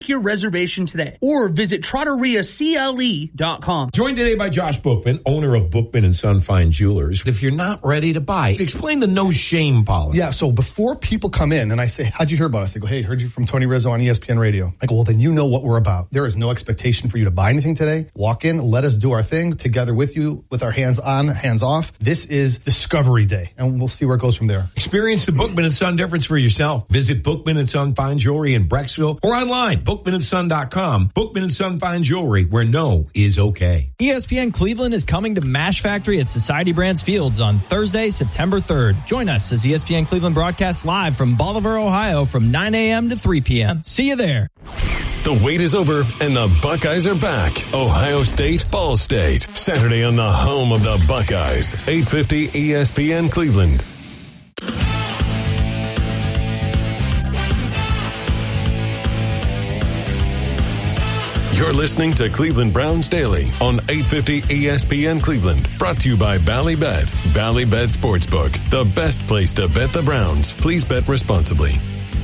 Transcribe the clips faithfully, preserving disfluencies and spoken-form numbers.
your reservation today or visit Trattoria C L E dot com. Joined today by Josh Bookman, owner of Bookman and Son Fine Jewelers. If you're not ready to buy, explain the no shame policy. Yeah, so before people come in and I say, how'd you hear about us? They go, hey, heard you from Tony Rizzo on E S P N Radio. I go, well, then you know what we're about. There is no expectation for you to buy anything today. Walk in, let us do our thing together with you, with our hands on, hands off. This is Discovery Day, and we'll see where it goes from there. Experience the Bookman and Son difference for yourself. Visit Bookman and Son Fine Jewelry in Brecksville or online, bookman and son dot com. Bookman and Son Fine Jewelry, where no is okay. E S P N Cleveland is coming to MASH Factory at Society Brands Fields on Thursday, September third. Join us as E S P N Cleveland broadcasts live from Bolivar, Ohio from nine a.m. to three p.m. See you there. The wait is over and the Buckeyes are back. Ohio State, Ball State. Saturday on the home of the Buckeyes. eight fifty E S P N Cleveland. You're listening to Cleveland Browns Daily on eight fifty E S P N Cleveland. Brought to you by Ballybet. Ballybet Sportsbook. The best place to bet the Browns. Please bet responsibly.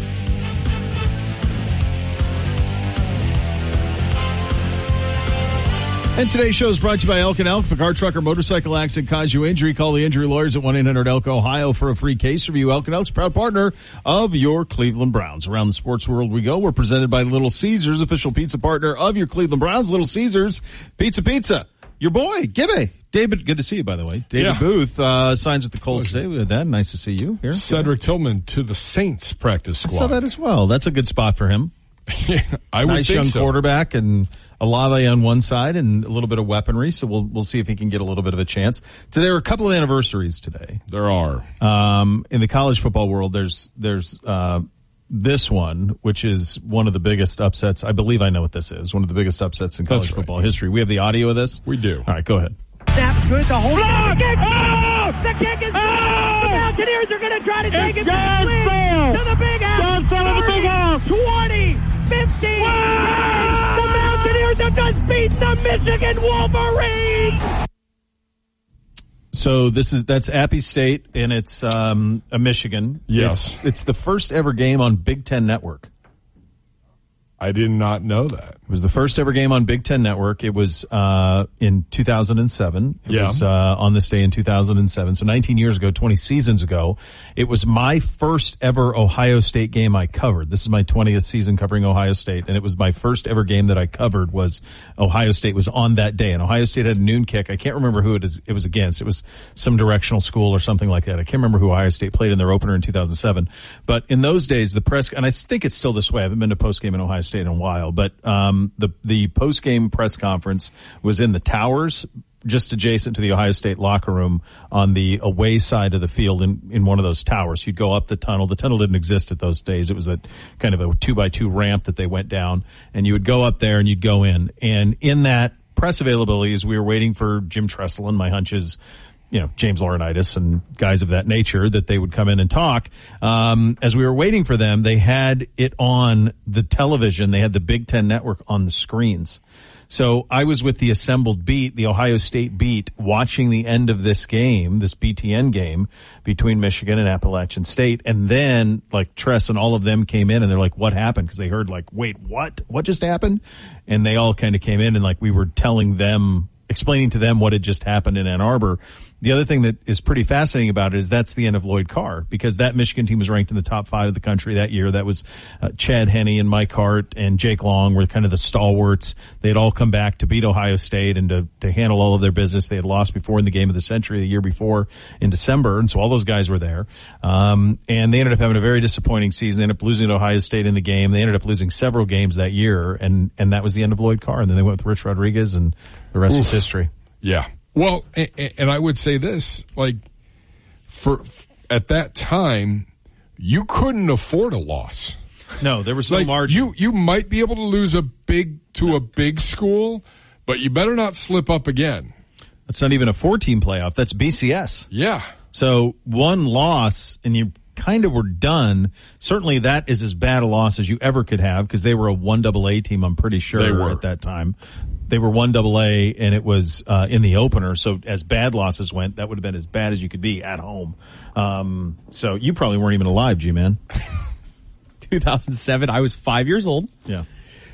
And today's show is brought to you by Elk and Elk. For car, truck, or motorcycle accident cause you injury, call the injury lawyers at one eight hundred elk ohio for a free case review. Elk and Elk's proud partner of your Cleveland Browns. Around the sports world we go. We're presented by Little Caesars, official pizza partner of your Cleveland Browns. Little Caesars, pizza, pizza. Your boy, Gibby. David, good to see you, by the way. David yeah. Booth uh, signs with the Colts today. We had that. Nice to see you here. Cedric Tillman to the Saints practice squad. I saw that as well. That's a good spot for him. yeah, I would nice think young so. quarterback and Olave on one side and a little bit of weaponry, so we'll we'll see if he can get a little bit of a chance. So there are a couple of anniversaries today. There are. Um, in the college football world, there's there's uh, this one, which is one of the biggest upsets. I believe I know what this is. One of the biggest upsets in college That's right. football history. We have the audio of this? We do. All right, go ahead. Snap good, the whole block! Kick! Oh! The kick is oh! The Mountaineers are going to try to take it's it back to the big house. Down the big house. twenty, fifteen. Wow! The Mountaineers have just beat the Michigan Wolverines. So this is that's Appy State, and it's um, a Michigan. Yes, it's, it's the first ever game on Big Ten Network. I did not know that. It was the first ever game on Big Ten Network. It was uh in two thousand seven. It yeah. was uh on this day in two thousand seven. So nineteen years ago, twenty seasons ago. It was my first ever Ohio State game I covered. This is my twentieth season covering Ohio State, and it was my first ever game that I covered was Ohio State was on that day. And Ohio State had a noon kick. I can't remember who it is it was against. It was some directional school or something like that. I can't remember who Ohio State played in their opener in two thousand seven. But in those days, the press, and I think it's still this way. I haven't been to post game in Ohio State in a while, but um the the post game press conference was in the towers just adjacent to the Ohio State locker room on the away side of the field in in one of those towers. You'd go up the tunnel. The tunnel didn't exist at those days. It was a kind of a two by two ramp that they went down, and you would go up there and you'd go in. And in that press availability, as we were waiting for Jim Tressel and my hunches, you know, James Laurinaitis and guys of that nature, that they would come in and talk. Um, as we were waiting for them, they had it on the television. They had the Big Ten Network on the screens. So I was with the assembled beat, the Ohio State beat, watching the end of this game, this B T N game between Michigan and Appalachian State. And then, like, Tress and all of them came in and they're like, what happened? Because they heard, like, wait, what? What just happened? And they all kind of came in and, like, we were telling them, explaining to them what had just happened in Ann Arbor. The other thing that is pretty fascinating about it is that's the end of Lloyd Carr, because that Michigan team was ranked in the top five of the country that year. That was uh, Chad Henne and Mike Hart and Jake Long were kind of the stalwarts. They had all come back to beat Ohio State and to, to handle all of their business. They had lost before in the game of the century the year before in December, and so all those guys were there. Um, and they ended up having a very disappointing season. They ended up losing to Ohio State in the game. They ended up losing several games that year, and, and that was the end of Lloyd Carr. And then they went with Rich Rodriguez, and the rest Oof. was history. Yeah. Well, and, and I would say this, like, for at that time, you couldn't afford a loss. No, there was no like, margin. You you might be able to lose a big to a big school, but you better not slip up again. That's not even a four-team playoff. That's B C S. Yeah. So one loss, and you kind of were done. Certainly that is as bad a loss as you ever could have, because they were a one double A team, I'm pretty sure, they were. at that time. They were one double A, and it was uh, in the opener. So as bad losses went, that would have been as bad as you could be at home. Um, so you probably weren't even alive, G-Man. two thousand seven, I was five years old. Yeah.